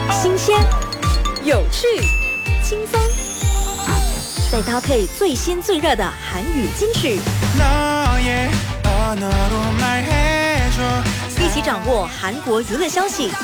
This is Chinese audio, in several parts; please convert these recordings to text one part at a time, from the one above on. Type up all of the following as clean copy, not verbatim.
新鲜、有趣、轻松，再搭配最新最热的韩语金曲，一起掌握韩国娱乐消息，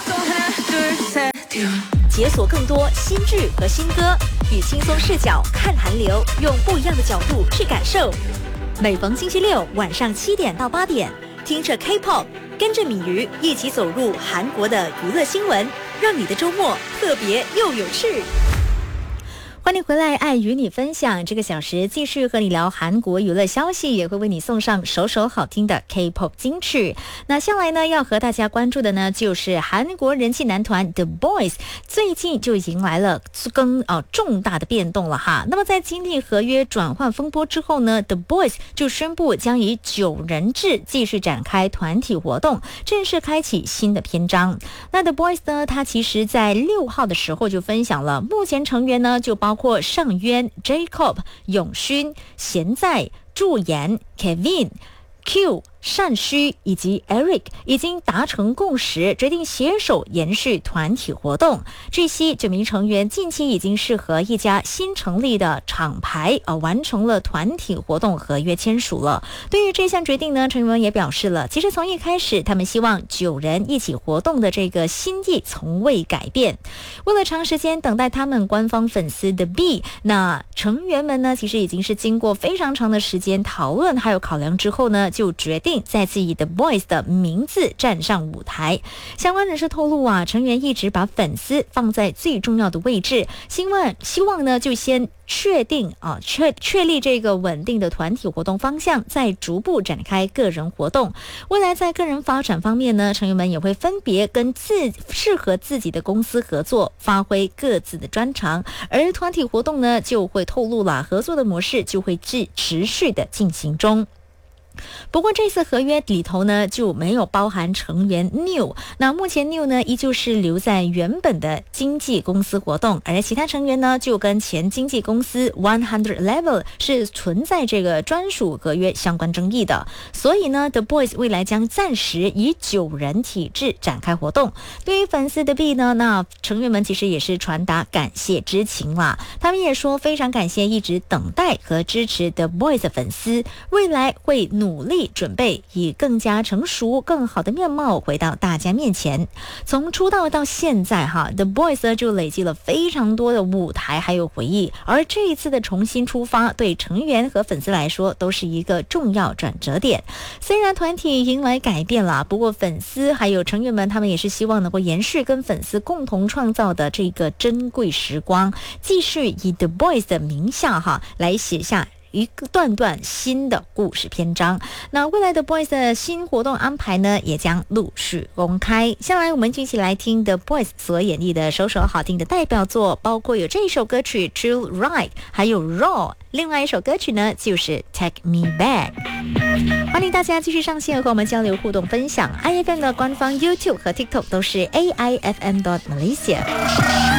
解锁更多新剧和新歌，以轻松视角看韩流，用不一样的角度去感受。每逢星期六晚上7点到8点，听着 K-pop， 跟着敏瑜一起走入韩国的娱乐新闻，让你的周末特别又有趣。欢迎回来，爱与你分享。这个小时继续和你聊韩国娱乐消息，也会为你送上首首好听的 K-pop 金曲。那下来呢，要和大家关注的呢，就是韩国人气男团 The Boys 最近就迎来了重大的变动了哈。那么在经历合约转换风波之后呢， The Boys 就宣布将以9人制继续展开团体活动，正式开启新的篇章。那 The Boys 呢，他其实在6号的时候就分享了，目前成员呢就包括尚渊、Jacob、永勋、贤在、祝妍、Kevin、Q、善虚以及 Eric 已经达成共识，决定携手延续团体活动。据悉，9名成员近期已经是和一家新成立的厂牌完成了团体活动合约签署了。对于这项决定呢，成员们也表示了，其实从一开始他们希望9人一起活动的这个心意从未改变。为了长时间等待他们官方粉丝的 B， 那成员们呢其实已经是经过非常长的时间讨论还有考量之后呢，就决定再次以 The Boys 的名字站上舞台。相关人士透露成员一直把粉丝放在最重要的位置，希望呢就先确立这个稳定的团体活动方向，再逐步展开个人活动。未来在个人发展方面呢，成员们也会分别跟适合自己的公司合作，发挥各自的专长。而团体活动呢，就会透露了合作的模式就会持续的进行中。不过这次合约里头呢就没有包含成员 New， 那目前 New 呢依旧是留在原本的经纪公司活动，而其他成员呢就跟前经纪公司 100Level 是存在这个专属合约相关争议的，所以呢 The Boys 未来将暂时以9人体制展开活动。对于粉丝的 B 呢，那成员们其实也是传达感谢之情啦，他们也说非常感谢一直等待和支持 The Boys 的粉丝，未来会努力准备以更加成熟更好的面貌回到大家面前。从出道到现在The Boys 呢就累积了非常多的舞台还有回忆，而这一次的重新出发对成员和粉丝来说都是一个重要转折点。虽然团体迎来改变了，不过粉丝还有成员们他们也是希望能够延续跟粉丝共同创造的这个珍贵时光，继续以 The Boys 的名下来写下一个段新的故事篇章。那未来的 Boys 的新活动安排呢，也将陆续公开。下来我们就一起来听 The Boys 所演绎的首首好听的代表作，包括有这一首歌曲 True Right 还有 Raw， 另外一首歌曲呢就是 Take Me Back。 欢迎大家继续上线和我们交流互动分享。 IFM 的官方 YouTube 和 TikTok 都是 AIFM.Malaysia。